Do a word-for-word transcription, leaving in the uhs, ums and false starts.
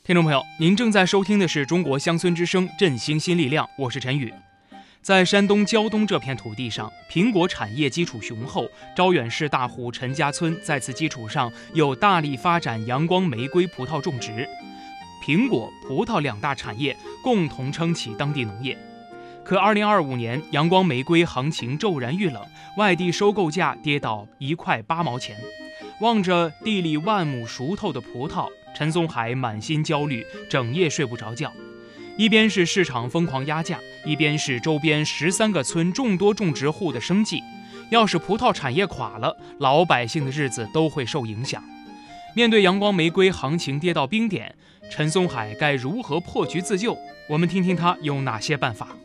听众朋友，您正在收听的是中国乡村之声振兴新力量，我是陈宇。在山东胶东这片土地上，苹果产业基础雄厚，招远市大户陈家村在此基础上又大力发展阳光玫瑰葡萄种植，苹果、葡萄两大产业共同撑起当地农业。可二零二五年阳光玫瑰行情骤然遇冷，外地收购价跌到一块八毛钱。望着地里万亩熟透的葡萄，陈松海满心焦虑，整夜睡不着觉。一边是市场疯狂压价，一边是周边十三个村众多种植户的生计。要是葡萄产业垮了，老百姓的日子都会受影响。面对阳光玫瑰行情跌到冰点，陈松海该如何破局自救？我们听听他有哪些办法。